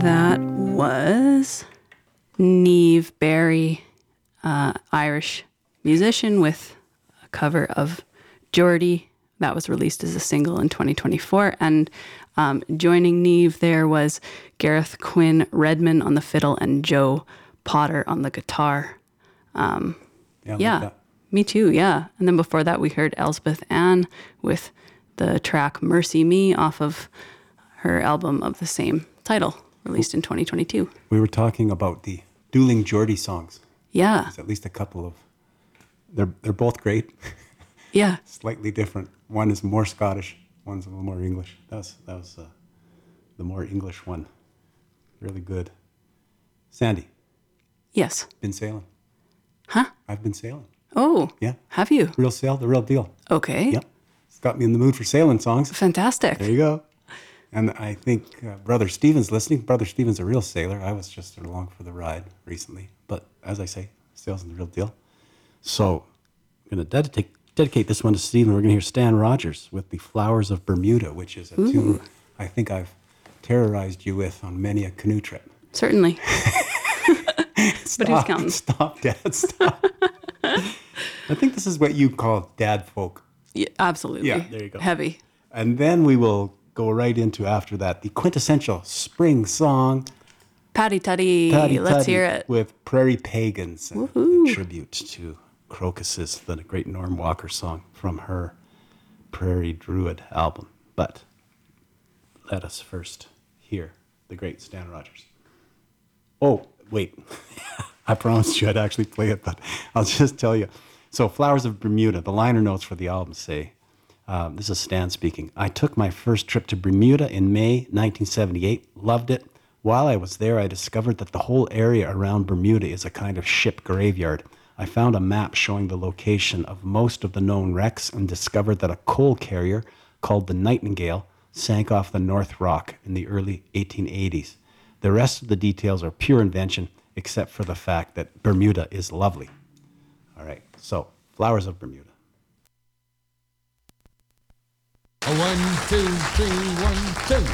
That was Niamh Barry, Irish musician with a cover of Geordie. That was released as a single in 2024. And joining Niamh there was Gareth Quinn Redman on the fiddle and Joe Potter on the guitar. Yeah, me too, yeah. And then before that, we heard Elspeth Ann with the track Mercy Me off of her album of the same title, released in 2022. We were talking about the dueling Geordie songs. Yeah. There's at least a couple of... They're both great. Yeah. Slightly different. One is more Scottish, one's a little more English. That was the more English one. Really good. Sandy. Yes. Been sailing. Huh? I've been sailing. Oh. Yeah. Have you? Real sail, the real deal. Okay. Yep. It's got me in the mood for sailing songs. Fantastic. There you go. And I think Brother Stephen's listening. Brother Stephen's a real sailor. I was just along for the ride recently. But as I say, sail's the real deal. So I'm going to dedicate this one to Stephen. We're going to hear Stan Rogers with The Flowers of Bermuda, which is a tune I think I've terrorized you with on many a canoe trip. Certainly. But who's counting? Stop, Dad, stop. I think this is what you call dad folk. Yeah, absolutely. Yeah, there you go. Heavy. And then we will go right into, after that, the quintessential spring song, Paddy Tuddy. Paddy Let's Tuddy, hear it. with Prairie Pagans, and Woohoo. a tribute to Crocuses, the great Norm Walker song from her Prairie Druid album. But let us first hear the great Stan Rogers. Oh, wait. I promised you I'd actually play it, but I'll just tell you. So, Flowers of Bermuda, the liner notes for the album say, this is Stan speaking, I took my first trip to Bermuda in May 1978, loved it. While I was there, I discovered that the whole area around Bermuda is a kind of ship graveyard. I found a map showing the location of most of the known wrecks and discovered that a coal carrier called the Nightingale sank off the North Rock in the early 1880s. The rest of the details are pure invention, except for the fact that Bermuda is lovely. All right, so Flowers of Bermuda. 1, 2, 3, 1, 2.